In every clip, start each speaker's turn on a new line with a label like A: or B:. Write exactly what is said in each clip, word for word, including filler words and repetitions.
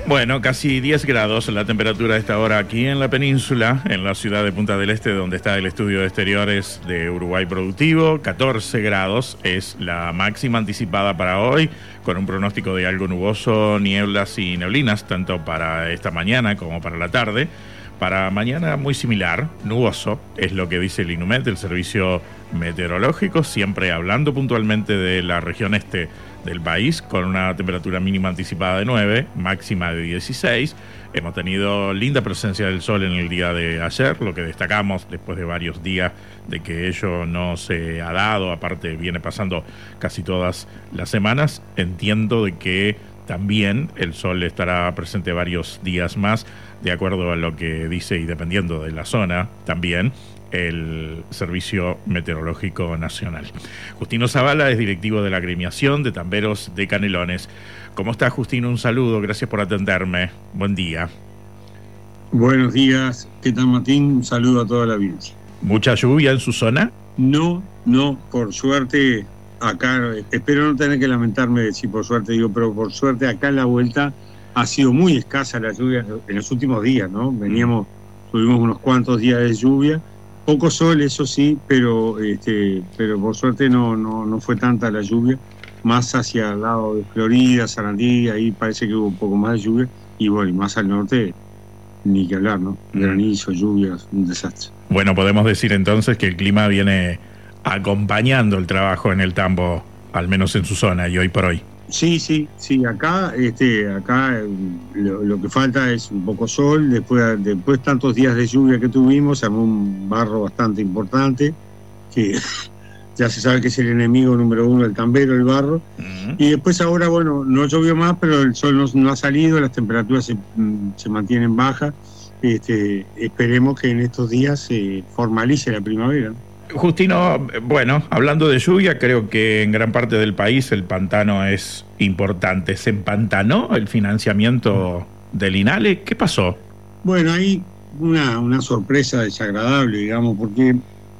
A: Bueno, casi diez grados la temperatura a esta hora aquí en la península, en la ciudad de Punta del Este, donde está el estudio de exteriores de Uruguay Productivo. catorce grados es la máxima anticipada para hoy, con un pronóstico de algo nuboso, nieblas y neblinas, tanto para esta mañana como para la tarde. Para mañana muy similar, nuboso, es lo que dice el INUMET, el servicio meteorológico, siempre hablando puntualmente de la región este del país, con una temperatura mínima anticipada de nueve, máxima de dieciséis. Hemos tenido linda presencia del sol en el día de ayer, lo que destacamos después de varios días de que ello no se ha dado, aparte viene pasando casi todas las semanas. Entiendo de que también el sol estará presente varios días más, de acuerdo a lo que dice y dependiendo de la zona también el Servicio Meteorológico Nacional. Justino Zavala es directivo de la agremiación de tamberos de Canelones. ¿Cómo está, Justino? Un saludo, gracias por atenderme. Buen día.
B: Buenos días, ¿qué tal, Martín? Un saludo a toda la audiencia.
A: ¿Mucha lluvia en su zona?
B: No, no, por suerte acá, espero no tener que lamentarme de si por suerte digo, pero por suerte acá en la vuelta ha sido muy escasa la lluvia en los últimos días, ¿no? Veníamos, tuvimos unos cuantos días de lluvia, poco sol, eso sí, pero este, pero por suerte no, no, no fue tanta la lluvia, más hacia el lado de Florida, Sarandí, ahí parece que hubo un poco más de lluvia, y bueno, y más al norte, ni que hablar, ¿no? Granizo, lluvias, un desastre.
A: Bueno, podemos decir entonces que el clima viene acompañando el trabajo en el tambo, al menos en su zona y hoy por hoy.
B: Sí, sí, sí, acá, este, acá lo, lo que falta es un poco sol, después, después tantos días de lluvia que tuvimos, se armó un barro bastante importante, que ya se sabe que es el enemigo número uno del tambero, el barro, uh-huh. Y después ahora, bueno, no llovió más, pero el sol no, no ha salido, las temperaturas se, se mantienen bajas, este, esperemos que en estos días se formalice la primavera, ¿no?
A: Justino, bueno, hablando de lluvia, creo que en gran parte del país el pantano es importante. ¿Se empantanó el financiamiento del INALE? ¿Qué pasó?
B: Bueno, hay una, una sorpresa desagradable, digamos, porque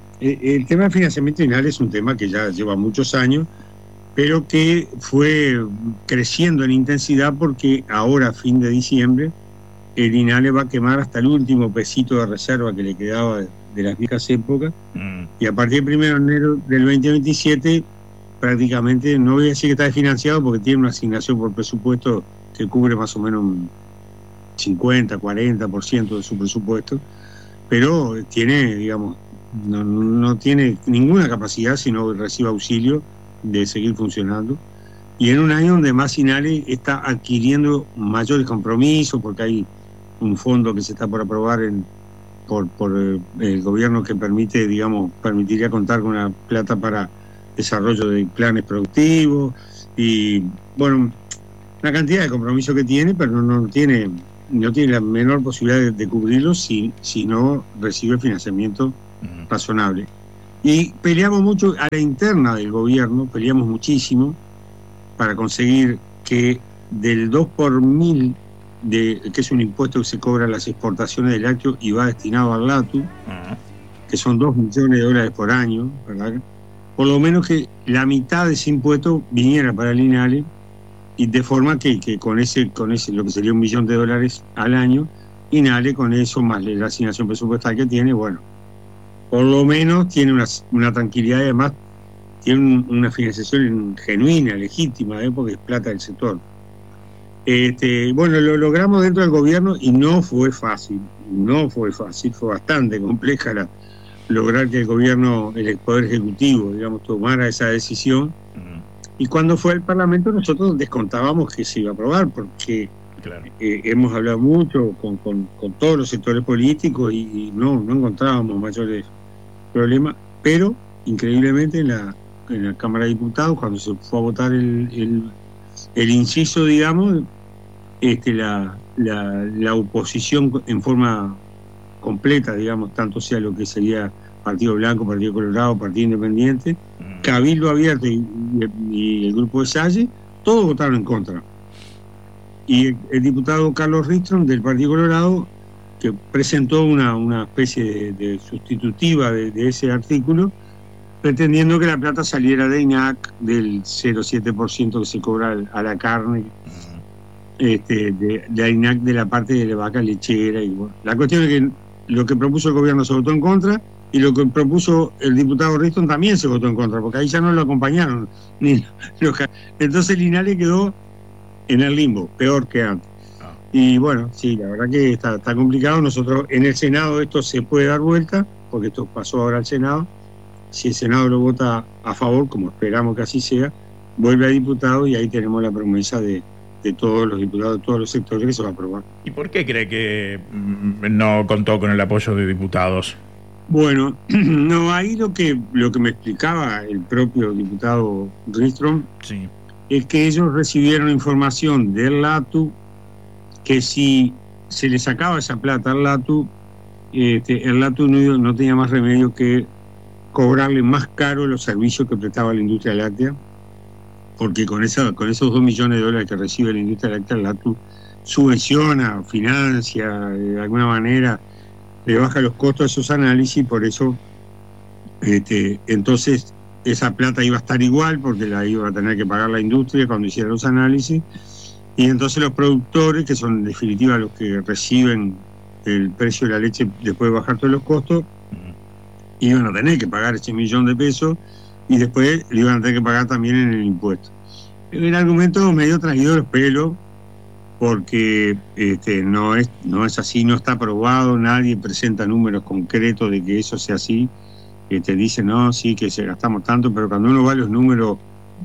B: el tema del financiamiento del INALE es un tema que ya lleva muchos años, pero que fue creciendo en intensidad porque ahora, a fin de diciembre, el INALE va a quemar hasta el último pesito de reserva que le quedaba de, de las viejas épocas, mm. y a partir del primero de enero del veinte veintisiete prácticamente, no voy a decir que está desfinanciado porque tiene una asignación por presupuesto que cubre más o menos un cincuenta, cuarenta por ciento de su presupuesto, pero tiene, digamos, no, no tiene ninguna capacidad sino que recibe auxilio de seguir funcionando, y en un año donde más INALE está adquiriendo mayores compromisos porque hay un fondo que se está por aprobar en por, por el gobierno que permite, digamos, permitiría contar con una plata para desarrollo de planes productivos y, bueno, la cantidad de compromisos que tiene, pero no, no tiene no tiene la menor posibilidad de, de cubrirlos si, si no recibe financiamiento uh-huh. razonable. Y peleamos mucho a la interna del gobierno, peleamos muchísimo para conseguir que del dos por mil, de, que es un impuesto que se cobra a las exportaciones de lácteos y va destinado al LATU, uh-huh. que son dos millones de dólares por año, ¿verdad? Por lo menos que la mitad de ese impuesto viniera para el INALE, y de forma que, que con ese con ese lo que sería un millón de dólares al año, INALE con eso, más la asignación presupuestal que tiene, bueno, por lo menos tiene una, una tranquilidad y además tiene un, una financiación genuina, legítima, ¿eh? Porque es plata del sector. Este, bueno, lo logramos dentro del gobierno y no fue fácil, no fue fácil, fue bastante compleja la, lograr que el gobierno, el Poder Ejecutivo, digamos, tomara esa decisión. Uh-huh. Y cuando fue al Parlamento nosotros descontábamos que se iba a aprobar, porque claro. eh, hemos hablado mucho con, con, con todos los sectores políticos y, y no, no encontrábamos mayores problemas, pero increíblemente en la, en la Cámara de Diputados, cuando se fue a votar el, el, el inciso, digamos, este, la, la, la oposición en forma completa, digamos, tanto sea lo que sería Partido Blanco, Partido Colorado, Partido Independiente, mm. Cabildo Abierto y, y, y el grupo de Salle, todos votaron en contra. Y el, el diputado Carlos Ristrom del Partido Colorado, que presentó una, una especie de, de sustitutiva de, de ese artículo, pretendiendo que la plata saliera de I N A C del cero coma siete por ciento que se cobra a la carne. Mm. este, de, de AINAC de la parte de la vaca lechera. Y bueno, la cuestión es que lo que propuso el gobierno se votó en contra y lo que propuso el diputado Riston también se votó en contra, porque ahí ya no lo acompañaron. Ni los, entonces el INALE quedó en el limbo, peor que antes. Y bueno, sí, la verdad que está, está complicado. Nosotros en el Senado esto se puede dar vuelta, porque esto pasó ahora al Senado. Si el Senado lo vota a favor, como esperamos que así sea, vuelve a diputado y ahí tenemos la promesa de, de todos los diputados de todos los sectores que se va a aprobar.
A: ¿Y por qué cree que no contó con el apoyo de diputados?
B: Bueno, no, ahí lo que lo que me explicaba el propio diputado Ristrom,
A: sí,
B: es que ellos recibieron información del LATU que si se le sacaba esa plata al LATU, este, el LATU no, no tenía más remedio que cobrarle más caro los servicios que prestaba la industria láctea, porque con, esa, con esos dos millones de dólares que recibe la industria láctea, el LATU subvenciona, financia, de alguna manera, le baja los costos de esos análisis, por eso este, entonces esa plata iba a estar igual, porque la iba a tener que pagar la industria cuando hiciera los análisis, y entonces los productores, que son en definitiva los que reciben el precio de la leche después de bajar todos los costos, iban a tener que pagar ese millón de pesos y después le iban a tener que pagar también en el impuesto. El argumento medio traído de los pelos, porque este, no es no es así, no está aprobado, nadie presenta números concretos de que eso sea así. Que te dicen, no, sí, que se gastamos tanto, pero cuando uno va a los números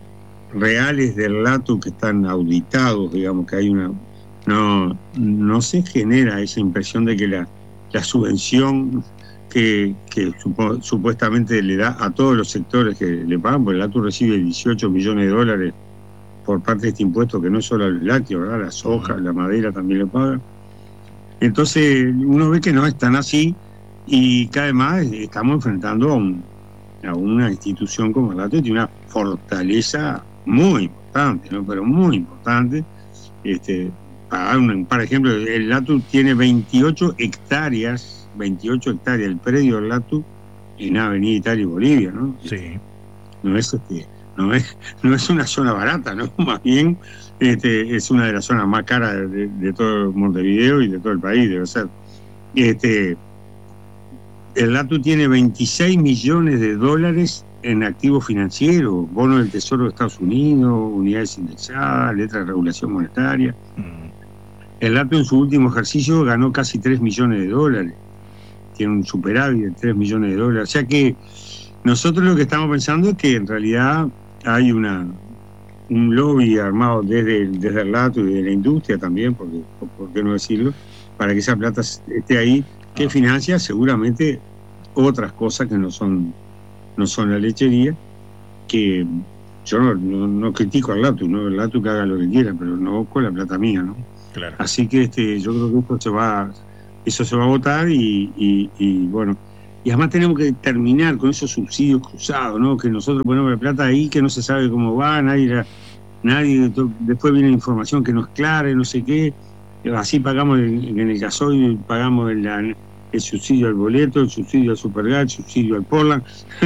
B: reales del LATU que están auditados, digamos que hay una... No, no se genera esa impresión de que la, la subvención que, que supo, supuestamente le da a todos los sectores que le pagan, porque el LATU recibe dieciocho millones de dólares por parte de este impuesto, que no es solo el lácteo, ¿verdad? La soja, la madera también le pagan. Entonces uno ve que no es tan así y que además estamos enfrentando a, un, a una institución como el LATU que tiene una fortaleza muy importante, ¿no? Pero muy importante. Este, para dar un par de ejemplos, el LATU tiene veintiocho hectáreas, veintiocho hectáreas, el predio del LATU en Avenida Italia y Bolivia, ¿no?
A: Sí.
B: No es este, no es, no es una zona barata, ¿no? Más bien este, es una de las zonas más caras de, de todo Montevideo y de todo el país, debe ser. Este, el LATU tiene veintiséis millones de dólares en activos financieros, bonos del Tesoro de Estados Unidos, unidades indexadas, letras de regulación monetaria. Mm. El LATU en su último ejercicio ganó casi tres millones de dólares, tiene un superávit de tres millones de dólares. O sea que nosotros lo que estamos pensando es que en realidad hay una un lobby armado desde, desde el LATU y de la industria también, porque, por qué no decirlo, para que esa plata esté ahí, que ah. financia seguramente otras cosas que no son no son la lechería, que yo no, no, no critico al LATU, ¿no? El LATU que haga lo que quiera, pero no con la plata mía, ¿no?
A: Claro.
B: Así que este, yo creo que esto se va, eso se va a votar y, y, y bueno, y además tenemos que terminar con esos subsidios cruzados, ¿no? Que nosotros ponemos la plata ahí, que no se sabe cómo va, nadie, nadie después viene información que no es clara y no sé qué, así pagamos en, en el gasoil, pagamos en la, el subsidio al boleto, el subsidio al Supergas, el subsidio al Portland.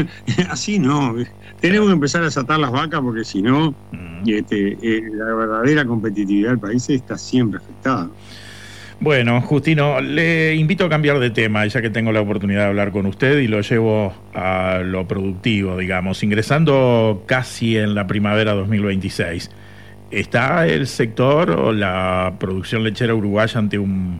B: Así no, tenemos que empezar a desatar las vacas porque si no, uh-huh. este, eh, la verdadera competitividad del país está siempre afectada.
A: Bueno, Justino, le invito a cambiar de tema, ya que tengo la oportunidad de hablar con usted y lo llevo a lo productivo, digamos, ingresando casi en la primavera dos mil veintiséis. ¿Está el sector o la producción lechera uruguaya ante un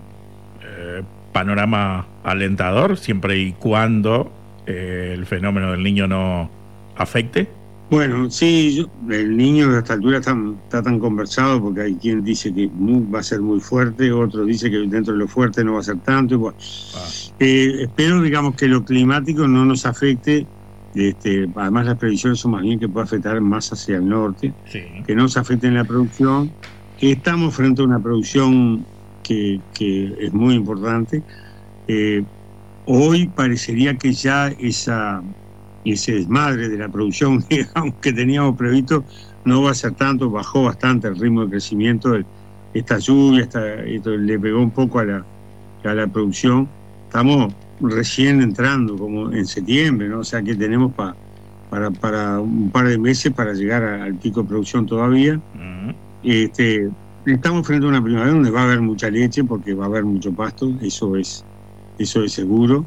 A: eh, panorama alentador, siempre y cuando eh, el fenómeno del niño no afecte?
B: Bueno, sí, yo, el niño a esta altura está, está tan conversado porque hay quien dice que muy, va a ser muy fuerte, otro dice que dentro de lo fuerte no va a ser tanto. Bueno, ah. eh, espero, digamos, que lo climático no nos afecte. Este, además las previsiones son más bien que puede afectar más hacia el norte, sí. Que no se afecte en la producción, que estamos frente a una producción que, que es muy importante. Eh, hoy parecería que ya esa ese desmadre de la producción, digamos, que teníamos previsto no va a ser tanto, bajó bastante el ritmo de crecimiento, el, esta lluvia, esta, esto le pegó un poco a la, a la producción. Estamos recién entrando como en septiembre, ¿no? O sea que tenemos pa, para, para un par de meses para llegar a, al pico de producción todavía. Uh-huh. Este, estamos frente a una primavera donde va a haber mucha leche porque va a haber mucho pasto, eso es, eso es seguro.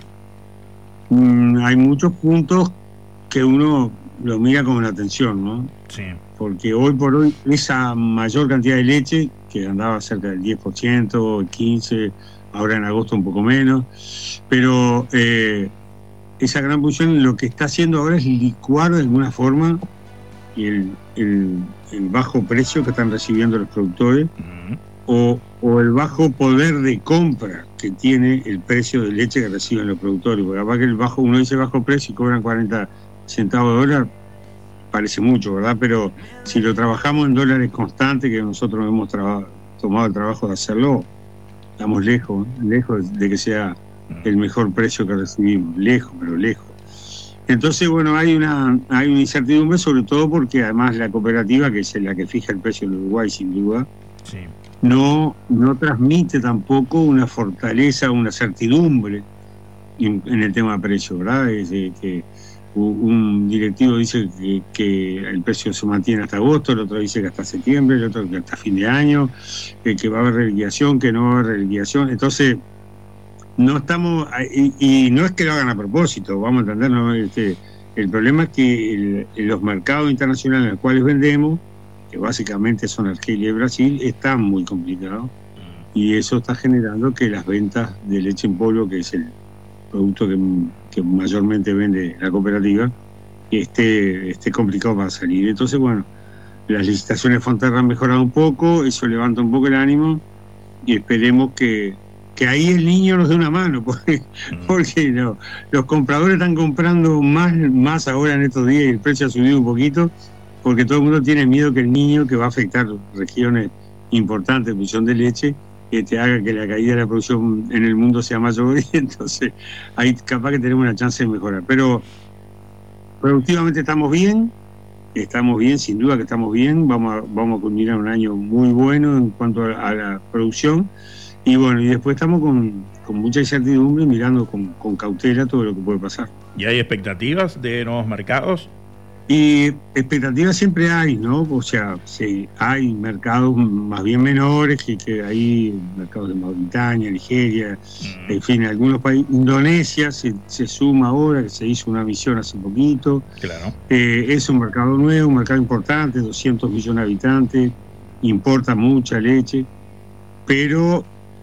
B: Mm, hay muchos puntos que uno lo mira con la atención, ¿no?
A: Sí.
B: Porque hoy por hoy esa mayor cantidad de leche, que andaba cerca del diez por ciento, el quince por ciento, ahora en agosto un poco menos, pero eh, esa gran producción lo que está haciendo ahora es licuar de alguna forma el, el, el bajo precio que están recibiendo los productores uh-huh. o, o el bajo poder de compra que tiene el precio de leche que reciben los productores, porque capaz que el bajo, uno dice bajo precio y cobran cuarenta centavos de dólar, parece mucho, ¿verdad? Pero si lo trabajamos en dólares constantes, que nosotros hemos traba- tomado el trabajo de hacerlo, estamos lejos, lejos de que sea el mejor precio que recibimos, lejos, pero lejos. Entonces, bueno, hay una hay una incertidumbre, sobre todo porque además la cooperativa, que es la que fija el precio en Uruguay, sin duda, sí. no, no transmite tampoco una fortaleza, una certidumbre en, en el tema de precio, ¿verdad? Es de, que un directivo dice que, que el precio se mantiene hasta agosto, el otro dice que hasta septiembre, el otro que hasta fin de año, que, que va a haber reliquidación, que no va a haber reliquidación. Entonces, no estamos, y, y no es que lo hagan a propósito, vamos a entender, ¿no? Este, el problema es que el, los mercados internacionales en los cuales vendemos, que básicamente son Argelia y Brasil, están muy complicados, y eso está generando que las ventas de leche en polvo, que es el producto que, que mayormente vende la cooperativa, esté, esté complicado para salir. Entonces, bueno, las licitaciones de Fonterra han mejorado un poco, eso levanta un poco el ánimo, y esperemos que, que ahí el niño nos dé una mano, porque, porque no, los compradores están comprando más, más ahora en estos días y el precio ha subido un poquito, porque todo el mundo tiene miedo que el niño, que va a afectar regiones importantes de producción de leche, que te haga que la caída de la producción en el mundo sea mayor, y entonces ahí capaz que tenemos una chance de mejorar. Pero productivamente estamos bien, estamos bien, sin duda que estamos bien, vamos a, vamos a culminar un año muy bueno en cuanto a, a la producción, y bueno, y después estamos con, con mucha incertidumbre, mirando con, con cautela todo lo que puede pasar.
A: ¿Y hay expectativas de nuevos mercados?
B: Y expectativas siempre hay, ¿no? O sea, sí, hay mercados más bien menores, que, que hay mercados de Mauritania, Nigeria, mm. en fin, algunos países. Indonesia se, se suma ahora, que se hizo una misión hace poquito.
A: Claro.
B: Eh, es un mercado nuevo, un mercado importante, doscientos millones de habitantes, importa mucha leche, pero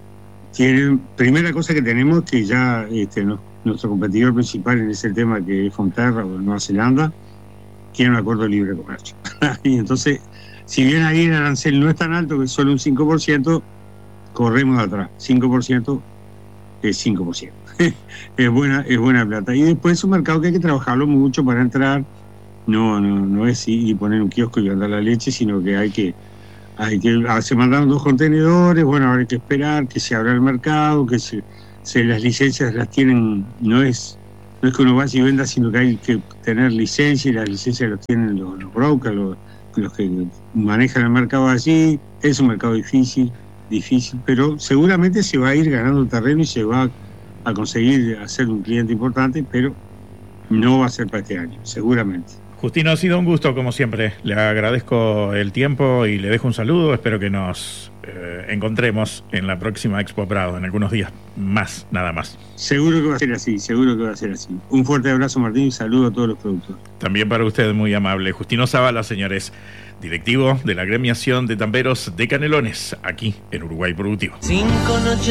B: tiene, primera cosa que tenemos que ya este, no, nuestro competidor principal en ese tema, que es Fonterra o Nueva Zelanda, tiene un acuerdo de libre comercio. Y entonces, si bien ahí el arancel no es tan alto, que es solo un cinco por ciento, corremos de atrás. cinco por ciento es cinco por ciento. es buena, es buena plata. Y después es un mercado que hay que trabajarlo mucho para entrar. No, no, no es ir y poner un kiosco y vender la leche, sino que hay que, hay que, se mandaron dos contenedores, bueno, ahora hay que esperar que se abra el mercado, que se, se las licencias las tienen, no es No es que uno vaya y venda, sino que hay que tener licencia, y las licencias las tienen los, los brokers, los, los que manejan el mercado allí. Es un mercado difícil, difícil, pero seguramente se va a ir ganando terreno y se va a conseguir hacer un cliente importante, pero no va a ser para este año, seguramente.
A: Justino, ha sido un gusto, como siempre. Le agradezco el tiempo y le dejo un saludo. Espero que nos eh, encontremos en la próxima Expo Prado, en algunos días más, nada más.
B: Seguro que va a ser así, seguro que va a ser así. Un fuerte abrazo, Martín, y saludo a todos los productores.
A: También para usted, muy amable. Justino Zavala, señores, directivo de la Gremiación de Tamberos de Canelones, aquí en Uruguay Productivo.
C: Cinco noches